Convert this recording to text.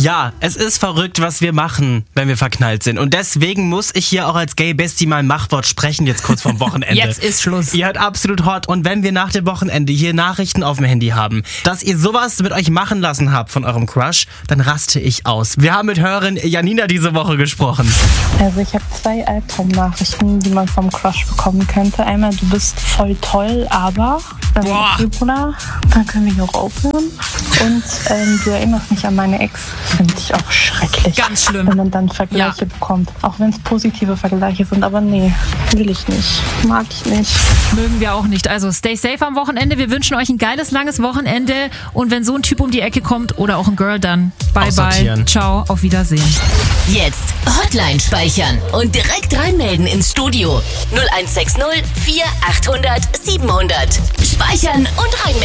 Ja, es ist verrückt, was wir machen, wenn wir verknallt sind. Und deswegen muss ich hier auch als Gay-Bestie mal ein Machtwort sprechen, jetzt kurz vorm Wochenende. Jetzt ist Schluss. Ihr hört absolut hot. Und wenn wir nach dem Wochenende hier Nachrichten auf dem Handy haben, dass ihr sowas mit euch machen lassen habt von eurem Crush, dann raste ich aus. Wir haben mit Hörerin Janina diese Woche gesprochen. Also ich habe 2 Albtraum-Nachrichten, die man vom Crush bekommen könnte. Einmal, du bist voll toll, aber... Okay, Bruder, dann können wir hier auch aufhören. Und du erinnerst mich an meine Ex. Finde ich auch schrecklich. Ganz schlimm. Wenn man dann Vergleiche bekommt. Auch wenn es positive Vergleiche sind. Aber nee, will ich nicht. Mag ich nicht. Mögen wir auch nicht. Also stay safe am Wochenende. Wir wünschen euch ein geiles, langes Wochenende. Und wenn so ein Typ um die Ecke kommt oder auch ein Girl, dann bye bye. Ciao, auf Wiedersehen. Jetzt Hotline speichern und direkt reinmelden ins Studio. 0160 4800 700. Speichern und reinmelden.